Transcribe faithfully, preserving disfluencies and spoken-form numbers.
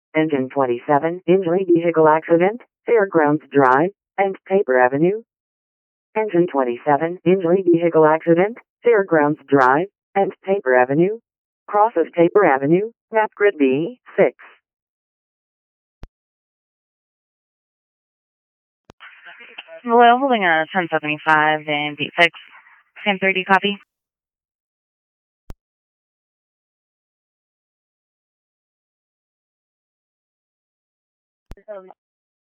Engine twenty-seven, injury vehicle accident, Fairgrounds Drive, and Paper Avenue. Engine twenty-seven, injury vehicle accident, Fairgrounds Drive, and Paper Avenue. Crosses Paper Avenue, map grid B six. Hello, holding a ten seventy-five and B six. ten thirty, copy.